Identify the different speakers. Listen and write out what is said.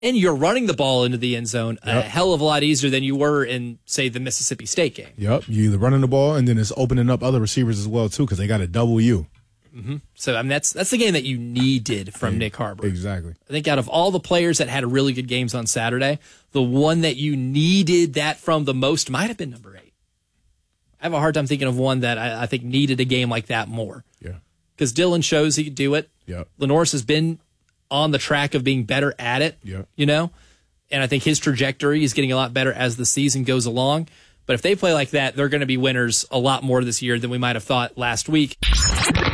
Speaker 1: And you're running the ball into the end zone a hell of a lot easier than you were in, say, the Mississippi State game.
Speaker 2: Yep. You're either running the ball, and then it's opening up other receivers as well, too, because they got to double you.
Speaker 1: Mm-hmm. So, I mean, that's the game that you needed from Nick Harbor.
Speaker 2: Exactly.
Speaker 1: I think out of all the players that had really good games on Saturday, the one that you needed that from the most might have been number 8. I have a hard time thinking of one that I think needed a game like that more.
Speaker 2: Yeah.
Speaker 1: Because Dylan shows he could do it.
Speaker 2: Yep.
Speaker 1: Lenoris has been on the track of being better at it, you know? And I think his trajectory is getting a lot better as the season goes along. But if they play like that, they're going to be winners a lot more this year than we might have thought last week.